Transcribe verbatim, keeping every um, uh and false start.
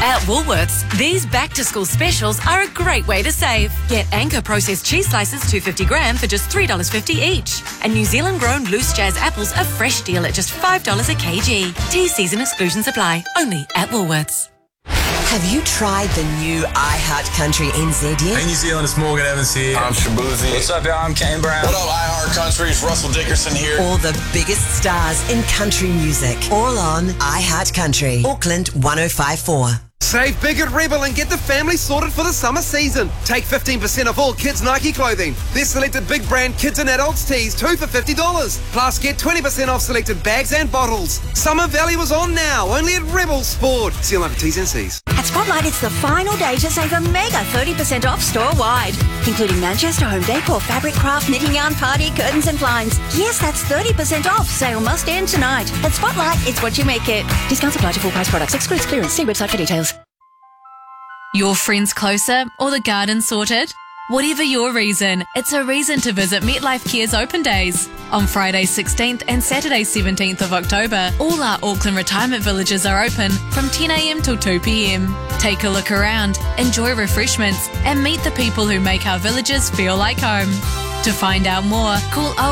At Woolworths, these back-to-school specials are a great way to save. Get Anchor processed cheese slices, two hundred fifty gram, for just three dollars fifty each. And New Zealand-grown Loose Jazz apples, a fresh deal at just five dollars a kg. T-C's and exclusions apply. Only at Woolworths. Have you tried the new iHeartCountry N Z yet? Hey, New Zealand, it's Morgan Evans here. I'm Shabuzi. What's up, y'all? I'm Kane Brown. What up, iHeartCountry? It's Russell Dickerson here. All the biggest stars in country music. All on iHeartCountry. Auckland one oh five point four. Save big at Rebel and get the family sorted for the summer season. Take fifteen percent off all kids' Nike clothing. Their selected big brand kids and adults tees, two for fifty dollars. Plus, get twenty percent off selected bags and bottles. Summer Value is on now, only at Rebel Sport. See you later, T's and C's. At Spotlight, it's the final day to save a mega thirty percent off store-wide, including Manchester home decor, fabric craft, knitting yarn, party, curtains and blinds. Yes, that's thirty percent off. Sale must end tonight. At Spotlight, it's what you make it. Discounts apply to full price products. Excludes clearance. See website for details. Your friends closer or the garden sorted? Whatever your reason, it's a reason to visit MetLife Care's Open Days. On Friday sixteenth and Saturday seventeenth of October, all our Auckland retirement villages are open from ten a m till two p m. Take a look around, enjoy refreshments, and meet the people who make our villages feel like home. To find out more, call